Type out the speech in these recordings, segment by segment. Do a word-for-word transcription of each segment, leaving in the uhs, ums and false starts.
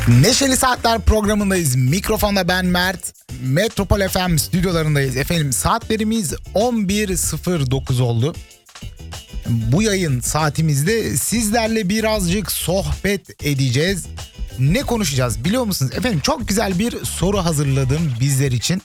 Neşeli Saatler programındayız. Mikrofonda ben Mert. Metropol F M stüdyolarındayız. Efendim saatlerimiz on bir sıfır dokuz oldu. Bu yayın saatimizde sizlerle birazcık sohbet edeceğiz. Ne konuşacağız biliyor musunuz? Efendim çok güzel bir soru hazırladım bizler için.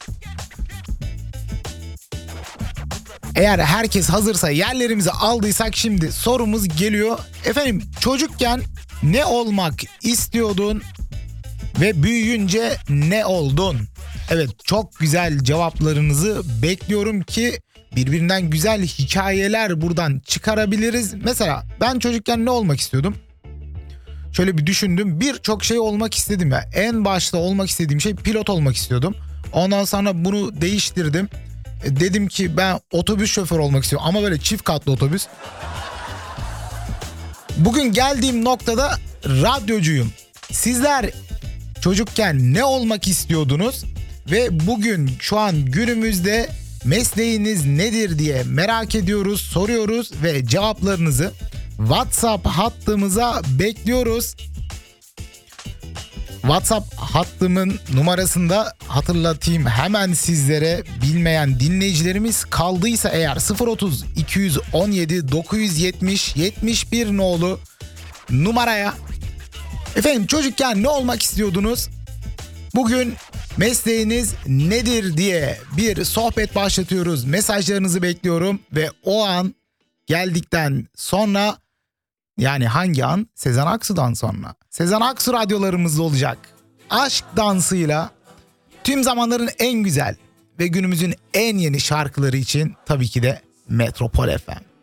Eğer herkes hazırsa, yerlerimizi aldıysak şimdi sorumuz geliyor. Efendim çocukken ne olmak istiyordun ve büyüyünce ne oldun? Evet, çok güzel cevaplarınızı bekliyorum ki birbirinden güzel hikayeler buradan çıkarabiliriz. Mesela ben çocukken ne olmak istiyordum? Şöyle bir düşündüm. Birçok şey olmak istedim ya. En başta olmak istediğim şey pilot olmak istiyordum. Ondan sonra bunu değiştirdim. Dedim ki ben otobüs şoförü olmak istiyorum ama böyle çift katlı otobüs. Bugün geldiğim noktada radyocuyum. Sizler çocukken ne olmak istiyordunuz ve bugün şu an günümüzde mesleğiniz nedir diye merak ediyoruz, soruyoruz ve cevaplarınızı WhatsApp hattımıza bekliyoruz. WhatsApp hattımın numarasını da hatırlatayım hemen sizlere, bilmeyen dinleyicilerimiz kaldıysa eğer sıfır otuz iki on yedi dokuz yetmiş yetmiş bir nolu numaraya. Efendim çocukken ne olmak istiyordunuz? Bugün mesleğiniz nedir diye bir sohbet başlatıyoruz. Mesajlarınızı bekliyorum ve o an geldikten sonra, yani hangi an? Sezen Aksu'dan sonra. Sezen Aksu radyolarımızda olacak. Aşk dansıyla tüm zamanların en güzel ve günümüzün en yeni şarkıları için tabii ki de Metropol F M.